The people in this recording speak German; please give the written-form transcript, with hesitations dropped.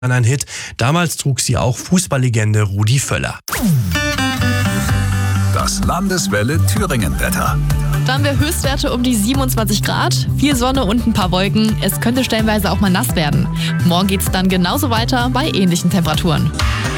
ein Hit. Damals trug sie auch Fußballlegende Rudi Völler. Das Landeswelle Thüringen-Wetter. Da haben wir Höchstwerte um die 27 Grad, viel Sonne und ein paar Wolken. Es könnte stellenweise auch mal nass werden. Morgen geht's dann genauso weiter bei ähnlichen Temperaturen.